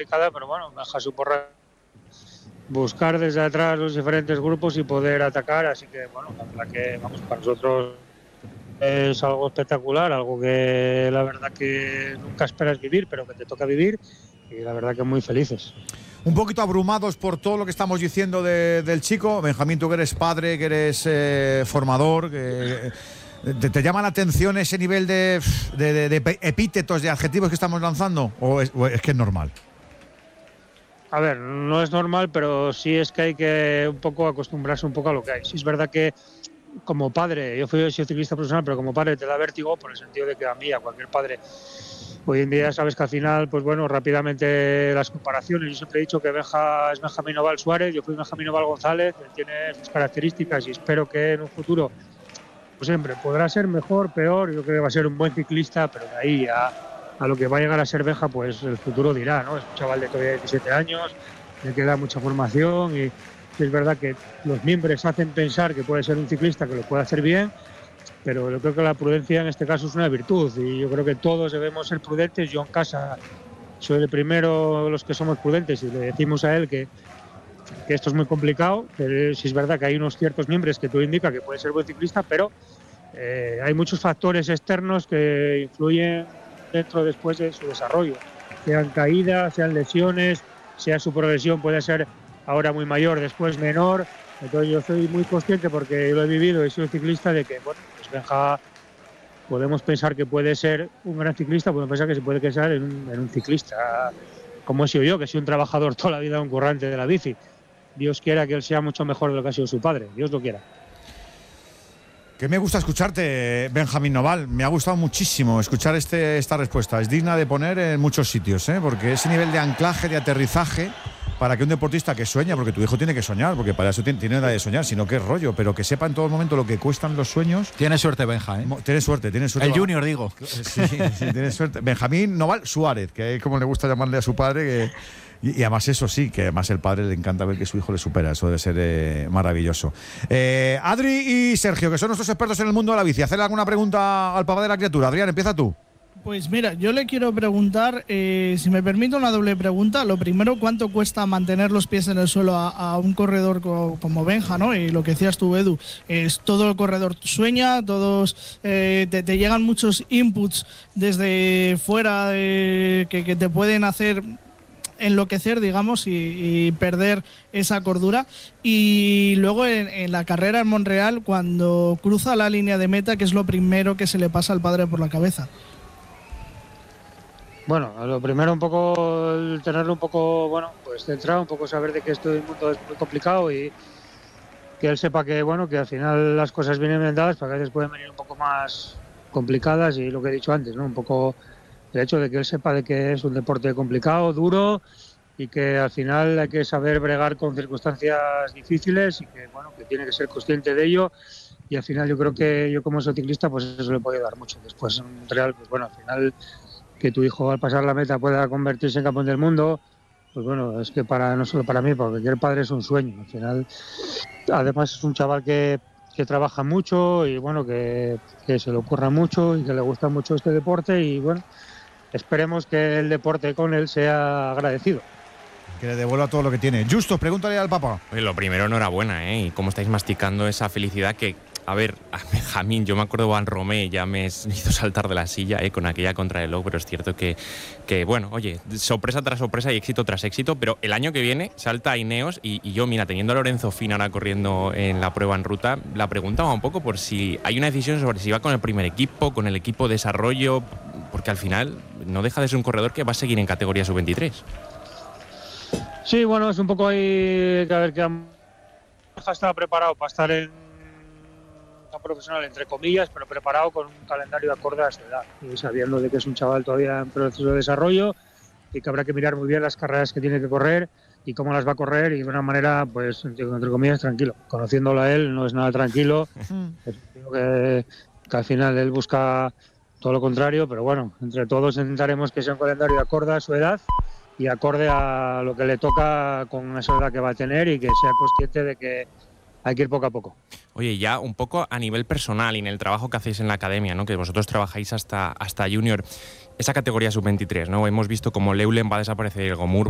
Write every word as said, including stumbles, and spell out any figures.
complicada, pero bueno, Benja supo buscar desde atrás los diferentes grupos y poder atacar, así que bueno, la verdad que vamos, para nosotros es algo espectacular, algo que la verdad que nunca esperas vivir, pero que te toca vivir, y la verdad que muy felices. Un poquito abrumados por todo lo que estamos diciendo de, del chico. Benjamín, tú que eres padre, que eres eh, formador, que, ¿te, ¿te llama la atención ese nivel de, de, de, de epítetos, de adjetivos que estamos lanzando? ¿O es, o es que es normal? A ver, no es normal, pero sí es que hay que un poco acostumbrarse un poco a lo que hay. Sí es verdad que como padre, yo fui soy ciclista profesional, pero como padre te da vértigo por el sentido de que a mí, a cualquier padre, hoy en día sabes que al final, pues bueno, rápidamente las comparaciones. Yo siempre he dicho que Benja es Benjamín Oval Suárez, yo fui Benjamín Oval González, él tiene sus características y espero que en un futuro, pues siempre, podrá ser mejor, peor, yo creo que va a ser un buen ciclista, pero de ahí a, a lo que va a llegar a ser Benja, pues el futuro dirá, ¿no? Es un chaval de todavía diecisiete años, le queda mucha formación y es verdad que los miembros hacen pensar que puede ser un ciclista que lo puede hacer bien, pero yo creo que la prudencia en este caso es una virtud y yo creo que todos debemos ser prudentes. Yo en casa soy el primero de los que somos prudentes y le decimos a él que, que esto es muy complicado, que sí es verdad que hay unos ciertos miembros que tú indicas que puede ser buen ciclista, pero eh, hay muchos factores externos que influyen dentro después de su desarrollo, sean caídas, sean lesiones, sea su progresión puede ser ahora muy mayor, después menor. Entonces yo soy muy consciente, porque lo he vivido y soy ciclista, de que bueno, pues Benja podemos pensar que puede ser un gran ciclista, podemos pensar que se puede pensar en un, en un ciclista como he sido yo, que soy un trabajador toda la vida, un currante de la bici. Dios quiera que él sea mucho mejor de lo que ha sido su padre, Dios lo quiera. Que me gusta escucharte, Benjamín Noval. Me ha gustado muchísimo escuchar este, esta respuesta. Es digna de poner en muchos sitios, ¿eh? Porque ese nivel de anclaje, de aterrizaje, para que un deportista que sueña, porque tu hijo tiene que soñar, porque para eso tiene, tiene edad de soñar, sino que es rollo, pero que sepa en todo momento lo que cuestan los sueños. Tiene suerte, Benja, ¿eh? Tiene suerte, tiene suerte. El junior, digo. Sí, sí, tiene suerte. Benjamín Noval Suárez, que es como le gusta llamarle a su padre, que... Y, y además eso sí, que además el padre le encanta ver que su hijo le supera. Eso debe ser eh, maravilloso. Eh, Adri y Sergio, que son nuestros expertos en el mundo de la bici, ¿hacerle alguna pregunta al papá de la criatura? Adrián, empieza tú. Pues mira, yo le quiero preguntar, eh, si me permite una doble pregunta. Lo primero, ¿cuánto cuesta mantener los pies en el suelo a, a un corredor co, como Benja, ¿no? Y lo que decías tú, Edu, es todo el corredor sueña, todos eh, te, te llegan muchos inputs desde fuera eh, que, que te pueden hacer enloquecer, digamos, y, y perder esa cordura. Y luego en, en la carrera en Montreal, cuando cruza la línea de meta, ¿qué es lo primero que se le pasa al padre por la cabeza? Bueno, lo primero un poco el tenerlo un poco, bueno, pues centrado, un poco saber de que este mundo es muy complicado y que él sepa que, bueno, que al final las cosas vienen vendadas, porque a veces pueden venir un poco más complicadas, y lo que he dicho antes, ¿no? Un poco el hecho de que él sepa de que es un deporte complicado, duro, y que al final hay que saber bregar con circunstancias difíciles y que, bueno, que tiene que ser consciente de ello. Y al final yo creo que yo como soy ciclista, pues eso le puede dar mucho. Después en Montreal, pues bueno, al final que tu hijo al pasar la meta pueda convertirse en campeón del mundo, pues bueno, es que para no solo para mí, para cualquier padre es un sueño. Al final, además es un chaval que, que trabaja mucho y bueno, que, que se le ocurra mucho y que le gusta mucho este deporte, y bueno, esperemos que el deporte con él sea agradecido. Que le devuelva todo lo que tiene. Justo, pregúntale al papá. Oye, lo primero, enhorabuena, ¿eh? Y cómo estáis masticando esa felicidad que, a ver, a Benjamín, yo me acuerdo de Juan Romé, ya me hizo saltar de la silla, ¿eh? Con aquella contrarreloj, pero es cierto que, que, bueno, oye, sorpresa tras sorpresa y éxito tras éxito, pero el año que viene salta a Ineos y, y yo, mira, teniendo a Lorenzo Fina ahora corriendo en la prueba en ruta, la preguntaba un poco por si hay una decisión sobre si va con el primer equipo, con el equipo de desarrollo, porque al final no deja de ser un corredor que va a seguir en categoría sub veintitrés. Sí, bueno, es un poco ahí que a ver que estaba preparado para estar en un profesional, entre comillas, pero preparado con un calendario acorde a su edad, y sabiendo de que es un chaval todavía en proceso de desarrollo y que habrá que mirar muy bien las carreras que tiene que correr y cómo las va a correr, y de una manera, pues, entre comillas, tranquilo. Conociéndolo a él, no es nada tranquilo. Es que, que al final él busca todo lo contrario, pero bueno, entre todos intentaremos que sea un calendario acorde a su edad y acorde a lo que le toca con esa edad que va a tener, y que sea consciente de que hay que ir poco a poco. Oye, ya un poco a nivel personal y en el trabajo que hacéis en la academia, ¿no? Que vosotros trabajáis hasta, hasta junior, esa categoría sub veintitrés, ¿no? Hemos visto como Leulen va a desaparecer, el Gomur